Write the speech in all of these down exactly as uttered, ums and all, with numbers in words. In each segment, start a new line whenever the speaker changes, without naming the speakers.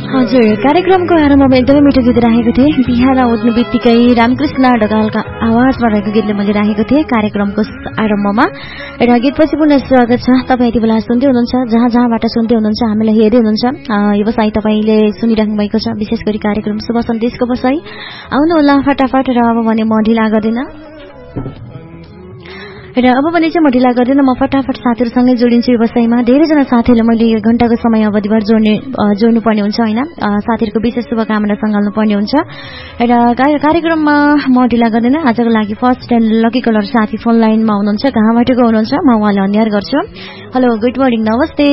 हजुर कार्यक्रमको आरम्भमा एकदमै मिठो गीत राखेको थिएँ। बिहान उठ्ने बित्तिकै रामकृष्ण ढकालका आवाजमा रहेको गीतले मैले राखेको थिएँ कार्यक्रमको आरम्भमा। र गीतपछि पुनः स्वागत छ। तपाईँ यति बेला सुन्दै हुनुहुन्छ, जहाँ जहाँबाट सुन्दै हुनुहुन्छ, हामीलाई हेर्दै हुनुहुन्छ। व्यवसाय तपाईँले सुनिराख्नु भएको छ, विशेष गरी कार्यक्रम शुभ सन्देशको बसाई। आउनु होला फटाफट। र अब भने म ढिला गर्दिनँ र अब भने चाहिँ म ढिला गर्दिनँ म फटाफट साथीहरूसँगै जोडिन्छु व्यवसायमा। धेरैजना साथीहरूले मैले यो घण्टाको समय अवधिभर जोड्ने जोड्नु पर्ने हुन्छ होइन, साथीहरूको विशेष शुभकामना सङ्घाल्नु पर्ने हुन्छ। र कार्यक्रममा म ढिला गर्दिनँ। आजको लागि फर्स्ट एन्ड लकी कलर साथी फोन लाइनमा हुनुहुन्छ, कहाँबाटको हुनुहुन्छ म उहाँलाई अन्यार गर्छु। हेलो गुड मर्निङ नमस्ते।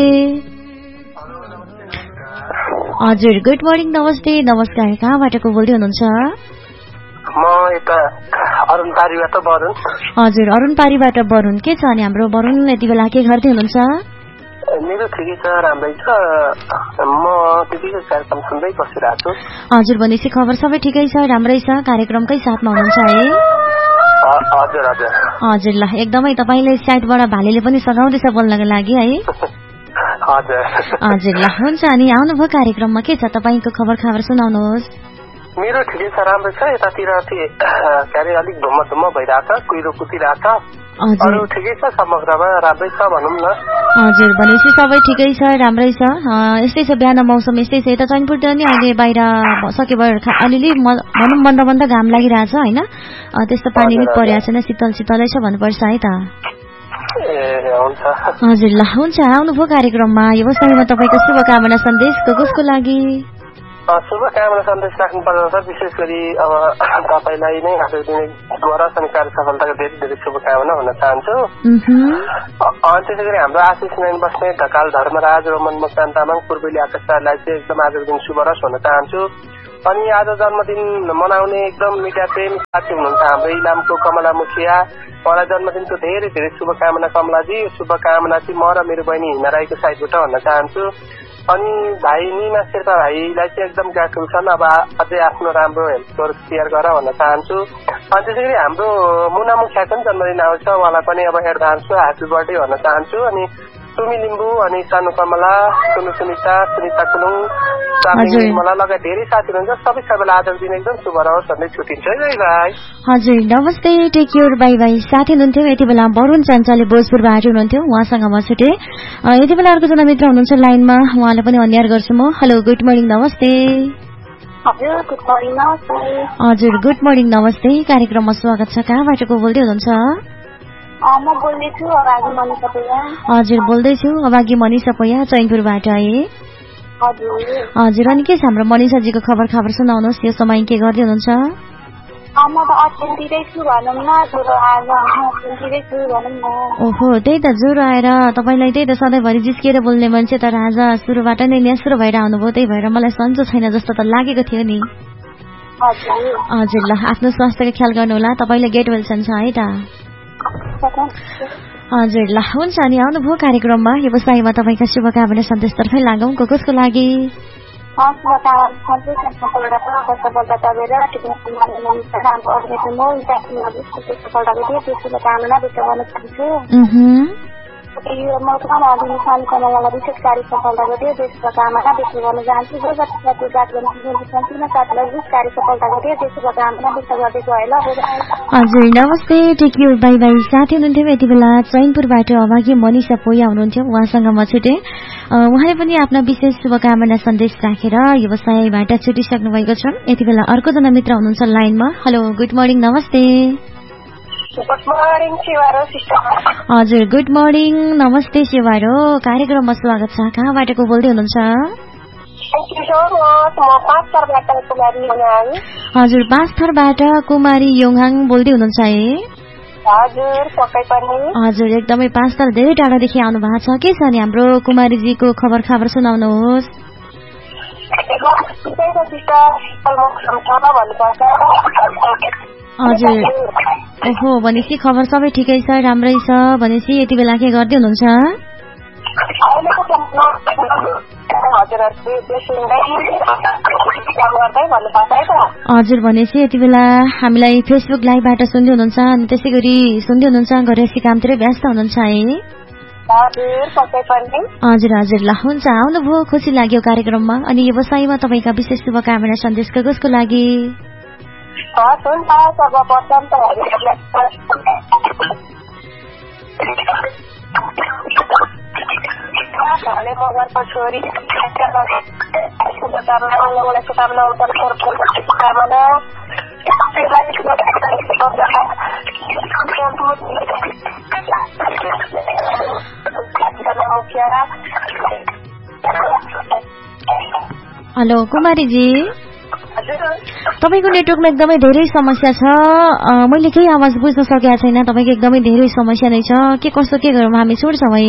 हजुर गुड मर्निङ नमस्ते नमस्कार, कहाँबाटको बोल्दै हुनुहुन्छ?
म यता अरुण पारीबाट वरुण।
हजुर अरुण पारीबाट वरुण। के छ अनि हाम्रो वरुण यति बेला के गर्दै हुनुहुन्छ?
मेरो ठिकै छ, राम्रै छ। म त्यतिकै कार्यक्रम सुन्दै बसिरहेको छु।
हजुर भनेपछि खबर सबै ठिकै छ, राम्रै छ, कार्यक्रमकै साथमा हुनुहुन्छ है?
हजुर हजुर
हजुर ल एकदमै तपाईँले साइडबाट भालेले पनि सघाउँदैछ बोल्नको लागि है?
हजुर
हजुर ल हुन्छ। अनि आउनुभयो कार्यक्रममा, के छ तपाईँको खबर खबर सुनाउनुहोस्।
मेरो ठिकै छ, राम्रो छ। यतातिर के अरे अलिक धुम्म धुम्म भइरहेछ, कुहिरो कुदिरहेछ। अरू ठिकै छ, समग्रमा राम्रै छ भनौँ न।
हजुर भनेपछि सबै ठिकै छ, राम्रै छ। यस्तै छ, बिहान मौसम यस्तै छ। यता चैनपुरतिर नि अहिले बाहिर सके अलिअलि भनौँ बन्द बन्द घाम लागिरहेछ होइन, त्यस्तो पानी पनि परेको छैन, शीतल शीतलै छ भन्नुपर्छ है त। हजुर ल हुन्छ। आउनुभयो कार्यक्रममा, व्यवसायमा तपाईँको शुभकामना सन्देश कसको लागि?
शुभकामना सन्देश राख्नुपर्छ सर, विशेष गरी अब तपाईँलाई नै आज दिनेद्वारा अनि कार्य सफलताको धेरै धेरै शुभकामना भन्न चाहन्छु। त्यसै गरी हाम्रो आशिष नारायण बस्ने, ढकाल धर्मराज, रोमन मोक्तान तामाङ, पूर्वेली आकाशलाई चाहिँ एकदम आजको दिन शुभरस भन्न चाहन्छु। अनि आज जन्मदिन मनाउने एकदम मिठा प्रेम साथी हुनुहुन्छ हाम्रो इलामको कमला मुखिया, उहाँलाई जन्मदिनको धेरै धेरै शुभकामना। कमलाजी शुभकामना चाहिँ म र मेरो बहिनी हिना राईको साइडबाट भन्न चाहन्छु। अनि भाइ निमा शेर्पा भाइलाई चाहिँ एकदम ग्याटुल छन्, अब अझै आफ्नो राम्रो हेल्थ केयर गर भन्न चाहन्छु। अनि त्यसै गरी हाम्रो मुना मुखियाको पनि जन्मदिन आउँछ, उहाँलाई पनि अब एडभान्स ह्याप्पी बर्थडे भन्न चाहन्छु। अनि सुमी लिम्बू अनि सानु कमला, सुनु सुनिता, सुनिता कुलुङ, मलाई लगायत धेरै साथीहरू हुन्छ, सबै सबैलाई आजको दिन एकदम शुभ रहोस् भन्दै छुट्टिन्छ है भाइ।
हजुर नमस्ते, टेक केयर, बाई बाई। साथी हुनुहुन्थ्यो यति बेला वरुण चञ्चलले भोजपुरबाट हुनुहुन्थ्यो, उहाँसँग म छुटेँ। यति बेला अर्को जना मित्र हुनुहुन्छ लाइनमा, उहाँलाई पनि अन्यार गर्छु म। हेलो गुड मर्निङ नमस्ते।
हजुर गुड मर्निङ नमस्ते।
हजुर गुड मर्निङ नमस्ते, कार्यक्रममा स्वागत छ। कहाँबाट को बोल्दै हुनुहुन्छ?
म बोल्दैछु अभागी मनिषा पोया।
हजुर बोल्दैछु अभागी मनिषा पोया, चैनपुरबाट है?
हजुर।
हजुर अनि के छ हाम्रो मनिषाजीको खबर खबर सुनाउनुहोस्, यो समय के गर्दै हुनुहुन्छ?
म त अटेन्टिरै छु भनौँ न, ज्वरो आएर अटेन्टिरै छु भनौँ न।
ओहो त्यही त, ज्वरो आएर तपाईँलाई त्यही त सधैँभरि जिस्किएर बोल्ने मान्छे, तर आज सुरुबाट नै न्यास्रो भएर आउनुभयो, त्यही भएर मलाई सन्चो छैन जस्तो त लागेको थियो नि। हजुर ल आफ्नो स्वास्थ्यको ख्याल गर्नु होला, तपाईँले गेट वेल छ है त? हजुर ल हुन्छ। अनि आउनुभयो कार्यक्रममा, व्यवसायमा तपाईँका शुभकामना सन्देशतर्फै लागौँ, को कसको लागि?
कमलालाई विशेष कार्य सफलताको थियो देशको कामना व्यक्त गर्न चाहन्छु। जो जति जति बात गर्न सम्पूर्ण साथीलाई विशेष कार्य सफलताको थियो देशको कामना व्यक्त गर्दै गएँ ल।
हजुर नमस्ते, टेक केयर, बाई बाई। साथी हुनुहुन्थ्यो यति बेला चैनपुरबाट अभागी मनिषा पोया हुनुहुन्थ्यो, उहाँसँग म छुटेँ। उहाँले पनि आफ्ना विशेष शुभकामना सन्देश राखेर व्यवसायबाट छुटिसक्नु भएको छ। यति बेला अर्को जना मित्र हुनुहुन्छ लाइनमा। हेलो गुड मर्निङ नमस्ते।
Good morning शिवारो sister.
हजुर गुड मर्निङ नमस्ते शिवारो, कार्यक्रममा स्वागत छ। कहाँबाट को बोल्दै हुनुहुन्छ? हजुर पाँच थरबाट कुमारी योङहाङ बोल्दै हुनुहुन्छ है?
हजुर पक्कै पनि।
हजुर एकदमै पाँच थर धेरै टाढादेखि आउनु भएको छ। के छ नि हाम्रो कुमारीजीको खबर खबर सुनाउनुहोस्। हजुर ओहो भनेपछि खबर सबै ठिकै छ, राम्रै छ। भनेपछि यति बेला के गर्दै हुनुहुन्छ? हजुर भनेपछि यति बेला हामीलाई फेसबुक लाइभबाट सुन्दै हुनुहुन्छ, अनि त्यसै गरी सुन्दै हुनुहुन्छ, घरेसी कामतिरै व्यस्त हुनुहुन्छ है? हजुर हजुर ल हुन्छ आउनुभयो खुसी लाग्यो कार्यक्रममा अनि व्यवसायमा तपाईँका विशेष शुभकामना सन्देश कसको लागि
मगरको छोरी शुभकामना उत्तर शुभकामना
हेलो कुमारीजी तपाईँको नेटवर्कमा एकदमै धेरै समस्या छ मैले केही आवाज बुझ्न सकेको छैन तपाईँको एकदमै धेरै समस्या नै छ के कस्तो के गरौँ हामी छोड्छौँ है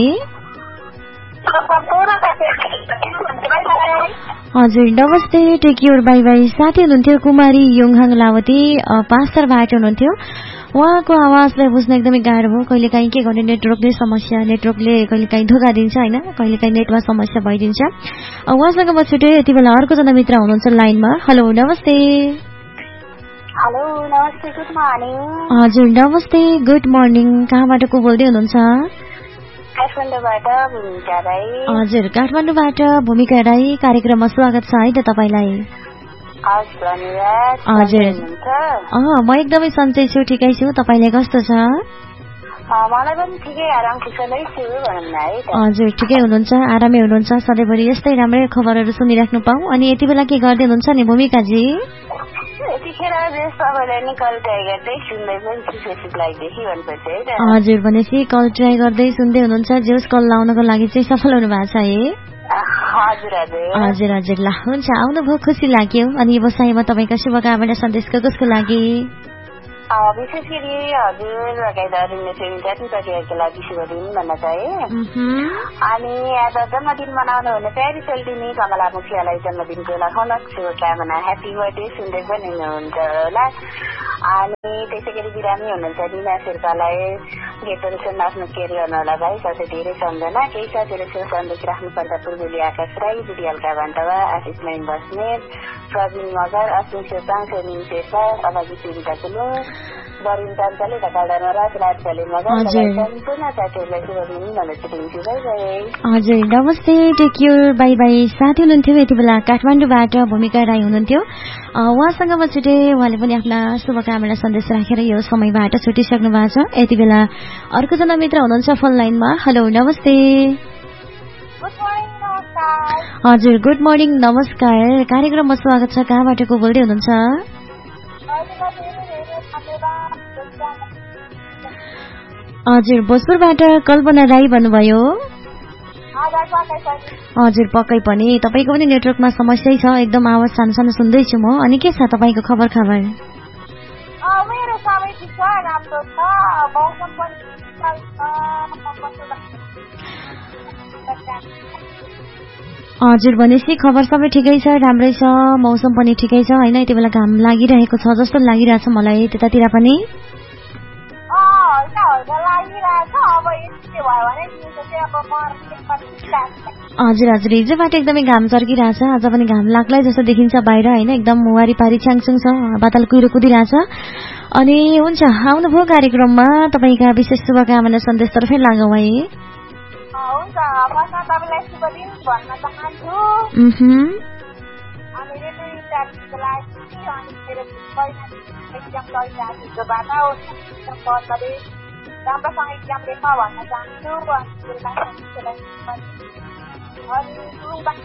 हजुर नमस्ते टेक योर बाई बाई साथी हुनुहुन्थ्यो कुमारी योङहाङ लावती पाँचतरबाट हुनुहुन्थ्यो उहाँको आवाजलाई बुझ्न एकदमै गाह्रो हो कहिलेकाहीँ के गर्ने नेटवर्कले समस्या नेटवर्कले कहिलेकाहीँ धोका दिन्छ होइन कहिलेकाहीँ नेटमा समस्या भइदिन्छ उहाँसँग म छुटेँ यति बेला अर्कोजना मित्र हुनुहुन्छ लाइनमा हेलो नमस्ते
हेलो नमस्ते गुड मर्निङ
हजुर नमस्ते गुड मर्निङ कहाँबाट को बोल्दै हुनुहुन्छ हजुर काठमाडौँबाट भूमिका राई कार्यक्रममा स्वागत छ है त तपाईँलाई हजुर म एकदमै सन्चै छु ठिकै छु तपाईँलाई कस्तो छ हजुर ठिकै हुनुहुन्छ आरामै हुनुहुन्छ सधैँभरि यस्तै राम्रै खबरहरू सुनिराख्नु पाऊँ अनि यति बेला के गर्दै हुनुहुन्छ नि भूमिकाजी हजुर भनेपछि कल ट्राई गर्दै सुन्दै हुनुहुन्छ जोस कल लाउनको लागि चाहिँ सफल हुनु भएको छ है हजुर हजुर ल हुन्छ आउनुभयो खुसी लाग्यो अनि व्यवसायमा तपाईँका शुभकामना सन्देश कसको लागि
विशेष गरी हजुर लगायत लागि शुभ दिन भन्न चाहे अनि आज जन्मदिन मनाउनु हुने प्यारी सेल्टिनी कमला मुखियालाई जन्मदिनको लाखौँ शुभकामना ह्याप्पी बर्थडे सुन्दै पनि हुनुहुन्छ होला अनि त्यसै गरी बिरामी हुनुहुन्छ निना शेर्पालाई गेटहरू सुन्न आफ्नो केयर गर्नुहोला भाइ साथै धेरै सम्झना केही साथीहरू सुन सन्देश राख्नु पर्दा पूर्वेली आकाश राई बुढियालका भान्डवा आशिष मैन बस्नेत प्रवीण मगर अश्विन शेर्पा सोनिम शेर्पा अभागी सुनिता कुलुङ बरिन चान्चाले ढकाडामा राज राजकाले मगर सम्पूर्ण साथीहरूलाई शुभ दिन भन्न चाहन्छु भाइ भाइ
हजुर नमस्ते टेक योर बाई बाई साथी हुनुहुन्थ्यो यति बेला काठमाडौँबाट भूमिका राई हुनुहुन्थ्यो उहाँसँग म छुटे उहाँले पनि आफ्ना शुभकामना सन्देश राखेर यो समयबाट छुटिसक्नु भएको छ यति बेला अर्कोजना मित्र हुनुहुन्छ फोन लाइनमा हेलो नमस्ते हजुर गुड मर्निङ नमस्कार कार्यक्रममा स्वागत छ कहाँबाट को बोल्दै हुनुहुन्छ हजुर भोजपुरबाट कल्पना राई भन्नुभयो हजुर पक्कै पनि तपाईँको पनि नेटवर्कमा समस्या छ एकदम आवाज सानो सानो सुन्दैछु म अनि के छ तपाईँको खबर खबर हजुर भनेपछि खबर सबै ठिकै छ राम्रै छ मौसम पनि ठिकै छ होइन यति बेला घाम लागिरहेको छ जस्तो लागिरहेछ मलाई त्यतातिर पनि हजुर हजुर हिजोबाट एकदमै घाम चर्किरहेछ आज पनि घाम लाग्लै जस्तो देखिन्छ बाहिर होइन एकदम वारिपारी च्याङचुङ छ बादल कुहिरो कुदिरहेछ अनि हुन्छ आउनुभयो कार्यक्रममा तपाईँका विशेष शुभकामना सन्देश तर्फै लागौँ है
हुन्छ म तपाईलाई शुभ दिन भन्न चाहन्छु अनि रेडियो स्टार्टको लागि अनि मेरो एक्जाम लगिरहेकोबाट राम्रोसँग एक्जाम लेख भन्न चाहन्छु अनि